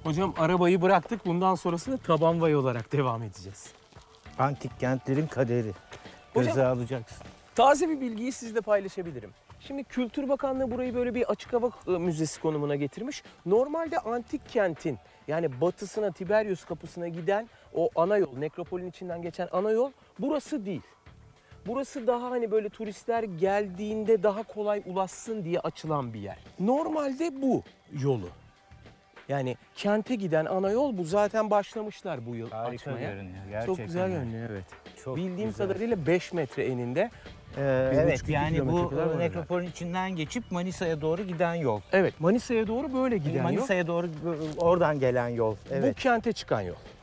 Hocam arabayı bıraktık. Bundan sonrasını tabanvay olarak devam edeceğiz. Antik kentlerin kaderi. Göze Hocam- alacaksın. Taze bir bilgiyi sizle paylaşabilirim. Şimdi Kültür Bakanlığı burayı böyle bir açık hava müzesi konumuna getirmiş. Normalde antik kentin yani batısına Tiberius kapısına giden o ana yol, nekropolün içinden geçen ana yol burası değil. Burası daha hani böyle turistler geldiğinde daha kolay ulaşsın diye açılan bir yer. Normalde bu yolu. Yani kente giden ana yol bu. Zaten başlamışlar bu yıl Harika açmaya. görünüyor. Gerçekten. Çok güzel görünüyor, evet. Çok Bildiğim güzel. kadarıyla 5 metre eninde. Evet, 1,5-2 yani kilometre bu kadar var nekropolün içinden geçip Manisa'ya doğru giden yol. Evet, Manisa'ya doğru böyle giden yol. Manisa'ya doğru oradan gelen yol. Evet. Bu kente çıkan yol.